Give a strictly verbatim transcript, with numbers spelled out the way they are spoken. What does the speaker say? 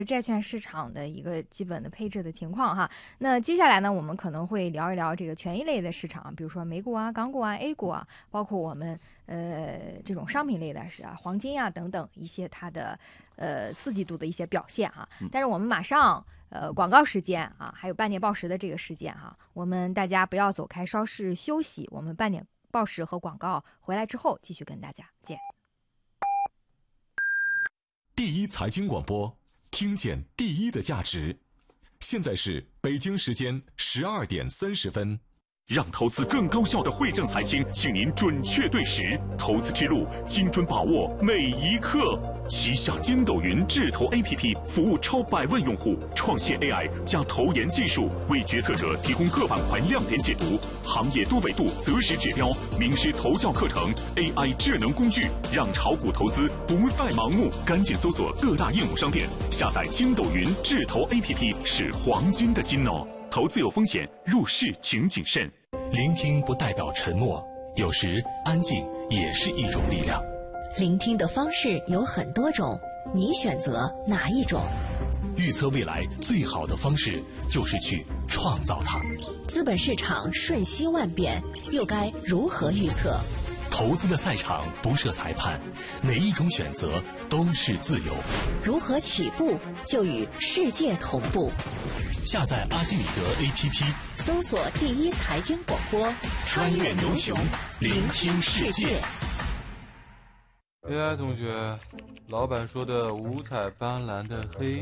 债券市场的一个基本的配置的情况哈。那接下来呢，我们可能会聊一聊这个权益类的市场，比如说美股啊、港股啊、A 股啊，包括我们呃这种商品类的是啊、黄金啊等等一些它的呃四季度的一些表现哈。但是我们马上呃广告时间啊，还有半年报时的这个时间哈，我们大家不要走开，稍事休息。我们半年报时和广告回来之后，继续跟大家见。 第一财经广播，听见第一的价值。现在是北京时间十二点三十分。 让投资更高效的惠正财经，请您准确对时，投资之路精准把握每一刻。旗下筋斗云智投 A P P 服务超百万用户，创现 A I 加投研技术，为决策者提供各板块亮点解读、行业多维度择时指标、名师投教课程、A I 智能工具，让炒股投资不再盲目。赶紧搜索各大应用商店，下载筋斗云智投 A P P 是黄金的金哦。投资有风险，入市请谨慎。 聆听不代表沉默，有时安静也是一种力量。 聆听的方式有很多种，你选择哪一种？ 预测未来最好的方式就是去创造它。 资本市场瞬息万变，又该如何预测？ 投资的赛场不设裁判，每一种选择都是自由。 如何起步就与世界同步？ 下载阿基米德 A P P， 搜索第一财经广播， 穿越牛熊，聆听世界。 A I 同学，老板说的五彩斑斓的黑